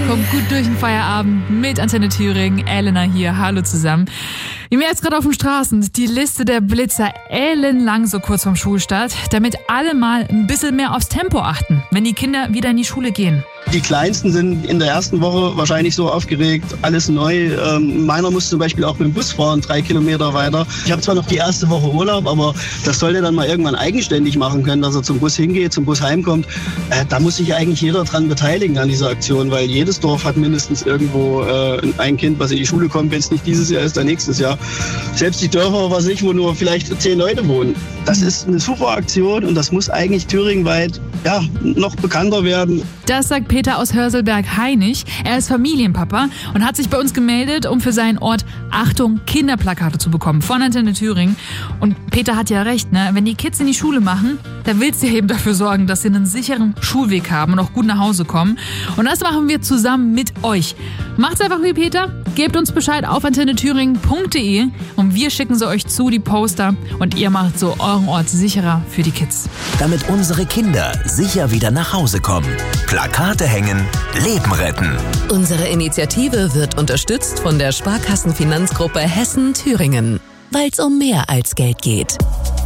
Kommt gut durch den Feierabend mit Antenne Thüringen. Elena hier, hallo zusammen. Ihr merkt gerade auf den Straßen, die Liste der Blitzer ellenlang so kurz vorm Schulstart, damit alle mal ein bisschen mehr aufs Tempo achten, wenn die Kinder wieder in die Schule gehen. Die Kleinsten sind in der ersten Woche wahrscheinlich so aufgeregt, alles neu. Meiner muss zum Beispiel auch mit dem Bus fahren, 3 Kilometer weiter. Ich habe zwar noch die erste Woche Urlaub, aber das soll der dann mal irgendwann eigenständig machen können, dass er zum Bus hingeht, zum Bus heimkommt. Da muss sich eigentlich jeder dran beteiligen an dieser Aktion, weil jedes Dorf hat mindestens irgendwo ein Kind, was in die Schule kommt. Wenn es nicht dieses Jahr ist, dann nächstes Jahr. Selbst die Dörfer, wo nur vielleicht 10 Leute wohnen. Das ist eine super Aktion und das muss eigentlich thüringenweit noch bekannter werden. Das sagt Peter aus Hörselberg-Heinig. Er ist Familienpapa und hat sich bei uns gemeldet, um für seinen Ort Achtung Kinderplakate zu bekommen von Antenne Thüringen. Und Peter hat ja recht, ne? Wenn die Kids in die Schule machen, dann willst du eben dafür sorgen, dass sie einen sicheren Schulweg haben und auch gut nach Hause kommen. Und das machen wir zusammen mit euch. Macht's einfach wie Peter, gebt uns Bescheid auf antennethüringen.de und wir schicken sie euch zu, die Poster, und ihr macht so euren Ort sicherer für die Kids. Damit unsere Kinder sicher wieder nach Hause kommen. Plakate hängen, Leben retten. Unsere Initiative wird unterstützt von der Sparkassenfinanzgruppe Hessen-Thüringen, weil es um mehr als Geld geht.